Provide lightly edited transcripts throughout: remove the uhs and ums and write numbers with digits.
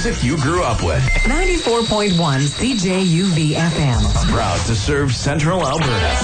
music you grew up with. 94.1 CJUV FM. Proud to serve Central Alberta.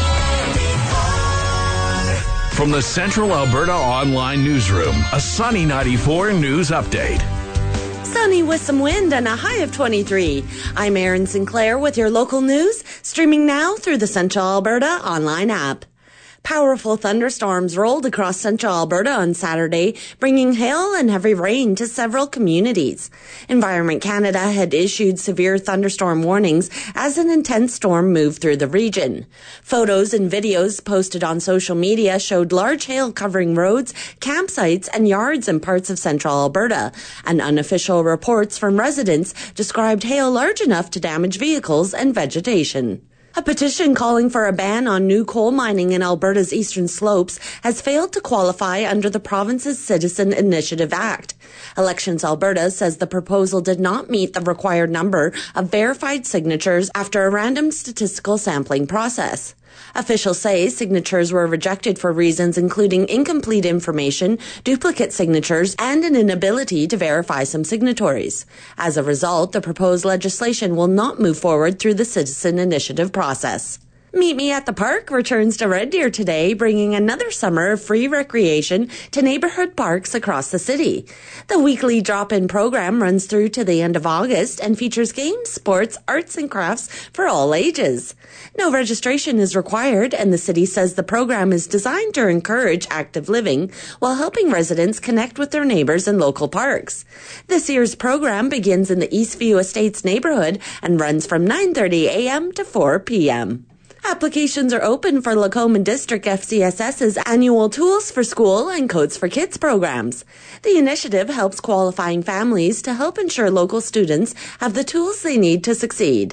From the Central Alberta Online Newsroom, a Sunny 94 news update. Sunny with some wind and a high of 23. I'm Erin Sinclair with your local news, streaming now through the Central Alberta Online app. Powerful thunderstorms rolled across central Alberta on Saturday, bringing hail and heavy rain to several communities. Environment Canada had issued severe thunderstorm warnings as an intense storm moved through the region. Photos and videos posted on social media showed large hail covering roads, campsites, and yards in parts of central Alberta, and unofficial reports from residents described hail large enough to damage vehicles and vegetation. A petition calling for a ban on new coal mining in Alberta's eastern slopes has failed to qualify under the province's Citizen Initiative Act. Elections Alberta says the proposal did not meet the required number of verified signatures after a random statistical sampling process. Officials say signatures were rejected for reasons including incomplete information, duplicate signatures, and an inability to verify some signatories. As a result, the proposed legislation will not move forward through the Citizen Initiative process. Meet Me at the Park returns to Red Deer today, bringing another summer of free recreation to neighborhood parks across the city. The weekly drop-in program runs through to the end of August and features games, sports, arts, and crafts for all ages. No registration is required, and the city says the program is designed to encourage active living while helping residents connect with their neighbors in local parks. This year's program begins in the Eastview Estates neighborhood and runs from 9:30 a.m. to 4 p.m. Applications are open for Lacombe and District FCSS's annual Tools for School and Codes for Kids programs. The initiative helps qualifying families to help ensure local students have the tools they need to succeed.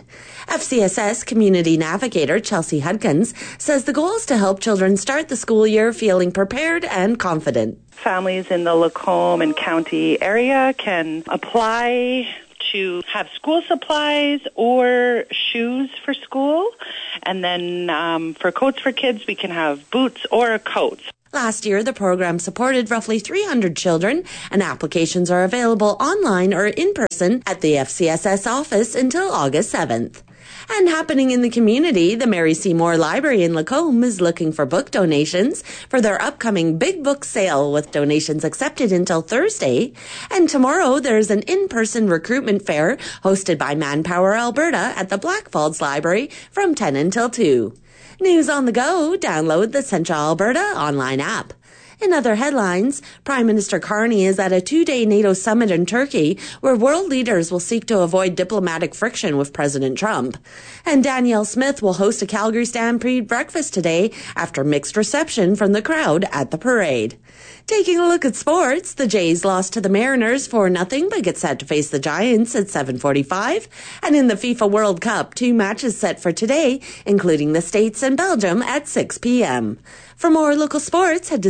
FCSS Community Navigator Chelsea Hudkins says the goal is to help children start the school year feeling prepared and confident. Families in the Lacombe and County area can apply to have school supplies or shoes for school. And then for Coats for Kids, we can have boots or coats. Last year, the program supported roughly 300 children, and applications are available online or in person at the FCSS office until August 7th. And happening in the community, the Mary Seymour Library in Lacombe is looking for book donations for their upcoming Big Book Sale, with donations accepted until Thursday. And tomorrow, there's an in-person recruitment fair hosted by Manpower Alberta at the Blackfalds Library from 10 until 2. News on the go, download the Central Alberta online app. In other headlines, Prime Minister Carney is at a 2-day NATO summit in Turkey where world leaders will seek to avoid diplomatic friction with President Trump. And Danielle Smith will host a Calgary Stampede breakfast today after mixed reception from the crowd at the parade. Taking a look at sports, the Jays lost to the Mariners 4-0 but get set to face the Giants at 7:45. And in the FIFA World Cup, 2 matches set for today, including the States and Belgium at 6 p.m. For more local sports, head to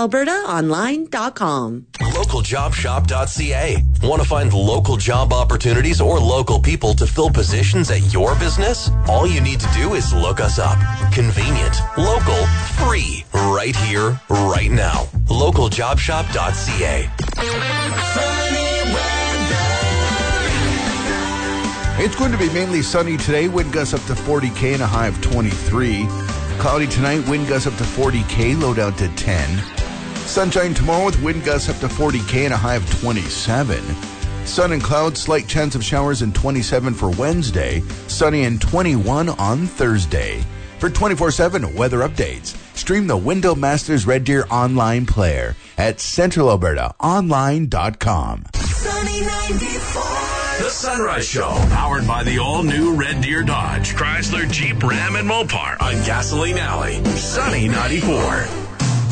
centralalbertaonline.com. Localjobshop.ca. Want to find local job opportunities or local people to fill positions at your business? All you need to do is look us up. Convenient, local, free, right here, right now. Localjobshop.ca. It's going to be mainly sunny today. Wind gusts up to 40 and a high of 23. Cloudy tonight, wind gusts up to 40 low down to 10. Sunshine tomorrow with wind gusts up to 40 and a high of 27. Sun and clouds, slight chance of showers, and 27 for Wednesday. Sunny and 21 on Thursday. For 24/7 weather updates, stream the Window Masters Red Deer online player at centralalbertaonline.com. Sunny 94. The Sunrise Show, powered by the all-new Red Deer Dodge, Chrysler, Jeep, Ram, and Mopar on Gasoline Alley. Sunny 94.